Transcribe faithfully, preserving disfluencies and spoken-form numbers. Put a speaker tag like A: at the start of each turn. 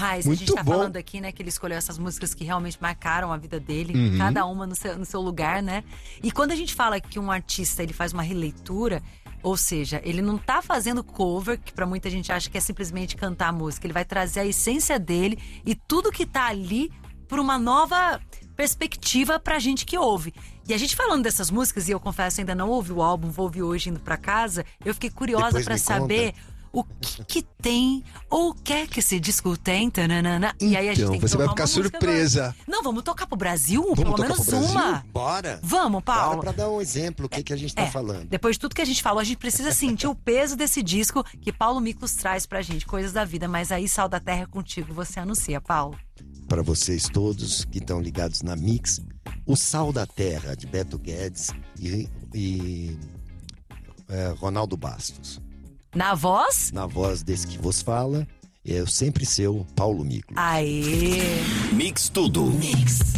A: demais.
B: Muito
A: a gente tá
B: bom.
A: falando aqui, né, que ele escolheu essas músicas que realmente marcaram a vida dele,
B: Uhum.
A: cada uma no seu, no seu lugar, né? E quando a gente fala que um artista, ele faz uma releitura, ou seja, ele não tá fazendo cover, que pra muita gente acha que é simplesmente cantar a música, ele vai trazer a essência dele e tudo que tá ali por uma nova perspectiva pra gente que ouve. E a gente falando dessas músicas, e eu confesso, ainda não ouvi o álbum, vou ouvir hoje indo pra casa, eu fiquei curiosa
C: Depois
A: pra
C: me
A: saber
C: conta.
A: o que que tem, ou o que é que esse disco tem, tananana. E aí a gente
B: Então,
A: tem que
B: você vai
A: tocar
B: ficar
A: uma música
B: surpresa.
A: agora. Não, vamos tocar pro Brasil,
B: Vamos
A: pelo
B: tocar
A: menos
B: pro Brasil?
A: uma.
C: Bora.
A: Vamos, Paulo.
C: Bora pra dar um exemplo, o que, que a gente tá
A: É,
C: falando.
A: depois de tudo que a gente falou, a gente precisa sentir o peso desse disco que Paulo Miklos traz pra gente, Coisas da Vida. Mas aí, Sal da Terra é contigo, você anuncia, Paulo.
C: Para vocês todos que estão ligados na Mix, o Sal da Terra, de Beto Guedes e, e é, Ronaldo Bastos.
A: Na voz?
C: Na voz desse que vos fala, é o sempre seu Paulo Miklos.
A: Aê!
D: Mix Tudo.
A: Mix.